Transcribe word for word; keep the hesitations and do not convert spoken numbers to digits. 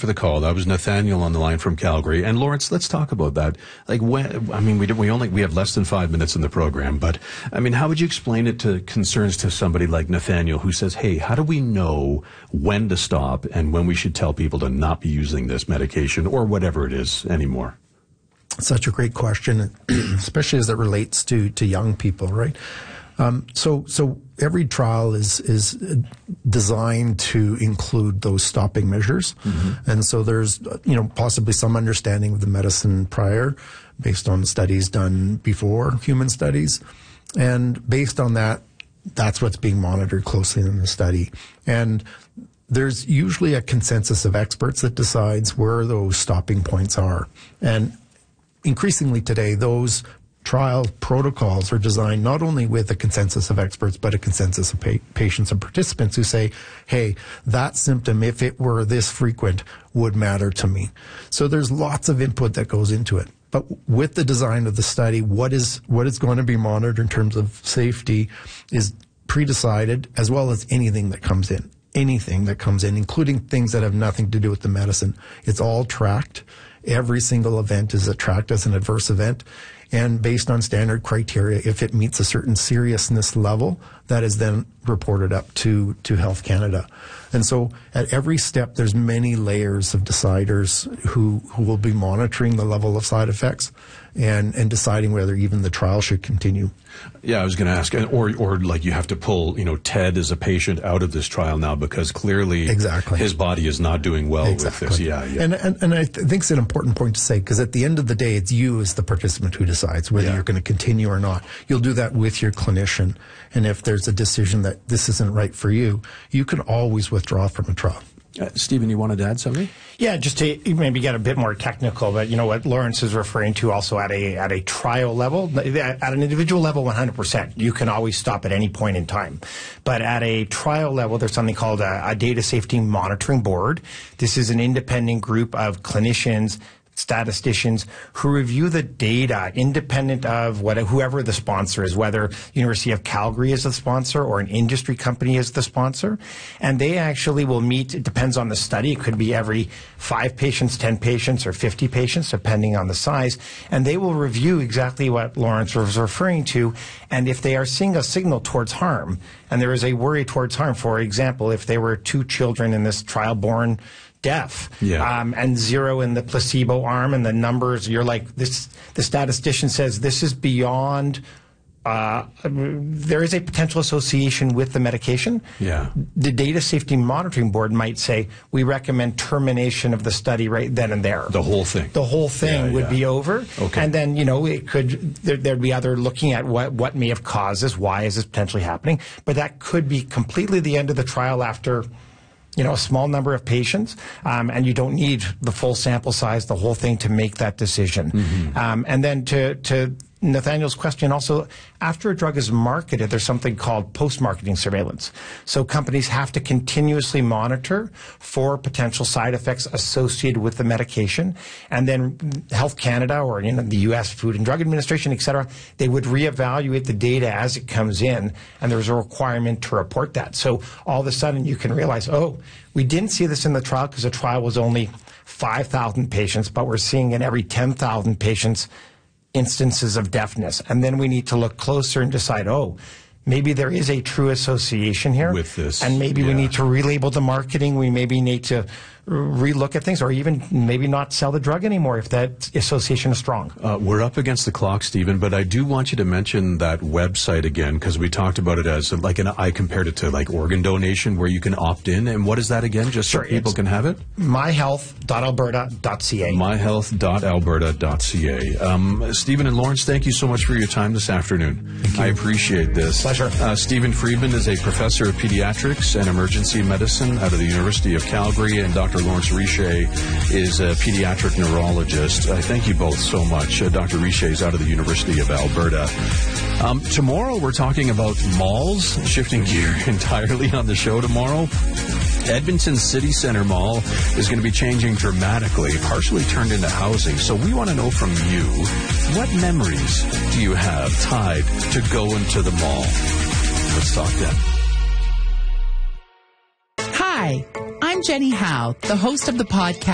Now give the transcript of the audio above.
for the call. That was Nathaniel on the line from Calgary. And Lawrence, let's talk about that. Like, when, I mean, we we only we have less than five minutes in the program, but I mean, how would you explain it to concerns to somebody like Nathaniel who says, "Hey, how do we know when to stop and when we should tell people to not be using this medication or whatever it is anymore?" Such a great question, especially as it relates to to young people, right? Um, so, so every trial is is designed to include those stopping measures, mm-hmm. and so there's you know possibly some understanding of the medicine prior, based on studies done before human studies, and based on that, that's what's being monitored closely in the study, and there's usually a consensus of experts that decides where those stopping points are, and increasingly today those trial protocols are designed not only with a consensus of experts, but a consensus of pa- patients and participants who say, hey, that symptom, if it were this frequent, would matter to me. So there's lots of input that goes into it. But with the design of the study, what is what is going to be monitored in terms of safety is pre-decided, as well as anything that comes in. Anything that comes in, including things that have nothing to do with the medicine. It's all tracked. Every single event is tracked as an adverse event. And based on standard criteria, if it meets a certain seriousness level, that is then reported up to, to Health Canada. And so at every step, there's many layers of deciders who, who will be monitoring the level of side effects and, and deciding whether even the trial should continue. Yeah, I was going to ask, or or like you have to pull, you know, Ted as a patient out of this trial now because clearly exactly. his body is not doing well exactly. with this. Yeah, yeah. And, and, and I th- think it's an important point to say because at the end of the day, it's you as the participant who decides whether yeah. you're going to continue or not. You'll do that with your clinician. And if there's a decision that this isn't right for you, you can always withdraw from a trial. Uh, Stephen, you wanted to add something? Yeah, just to maybe get a bit more technical, but you know what Lawrence is referring to also at a at a trial level, at an individual level, one hundred percent. You can always stop at any point in time. But at a trial level, there's something called a, a data safety monitoring board. This is an independent group of clinicians, statisticians who review the data independent of what, whoever the sponsor is, whether University of Calgary is the sponsor or an industry company is the sponsor. And they actually will meet, it depends on the study, it could be every five patients, ten patients, or fifty patients, depending on the size. And they will review exactly what Lawrence was referring to. And if they are seeing a signal towards harm, and there is a worry towards harm, for example, if there were two children in this trial born deaf, yeah. um, and zero in the placebo arm, and the numbers, you're like, this, the statistician says this is beyond, uh, there is a potential association with the medication. Yeah. The Data Safety Monitoring Board might say, we recommend termination of the study right then and there. The whole thing. The whole thing yeah, would yeah. be over. Okay. And then, you know, it could, there, there'd be other looking at what, what may have caused this, why is this potentially happening, but that could be completely the end of the trial after, you know, a small number of patients, um, and you don't need the full sample size, the whole thing to make that decision. Mm-hmm. Um, and then to, to Nathaniel's question also, after a drug is marketed, there's something called post-marketing surveillance. So companies have to continuously monitor for potential side effects associated with the medication. And then Health Canada or, you know, the U S Food and Drug Administration, et cetera, they would reevaluate the data as it comes in, and there's a requirement to report that. So all of a sudden you can realize, oh, we didn't see this in the trial because the trial was only five thousand patients, but we're seeing in every ten thousand patients instances of deafness. And then we need to look closer and decide, oh, maybe there is a true association here with this. And maybe yeah. we need to relabel the marketing. We maybe need to relook at things, or even maybe not sell the drug anymore if that association is strong. Uh, we're up against the clock, Stephen, but I do want you to mention that website again, because we talked about it as like an, I compared it to like organ donation where you can opt in. And what is that again, just sure, so people can have it? my health dot alberta dot c a. my health dot alberta dot c a. Um, Stephen and Lawrence, thank you so much for your time this afternoon. I appreciate this. Pleasure. Uh, Stephen Friedman is a professor of pediatrics and emergency medicine out of the University of Calgary, and Doctor Lawrence Richer is a pediatric neurologist. I thank you both so much. Uh, Doctor Richer is out of the University of Alberta. Um, tomorrow we're talking about malls, shifting gear entirely on the show tomorrow. Edmonton City Centre Mall is going to be changing dramatically, partially turned into housing. So we want to know from you, what memories do you have tied to going to the mall? Let's talk then. Hi, I'm Jenny Howe, the host of the podcast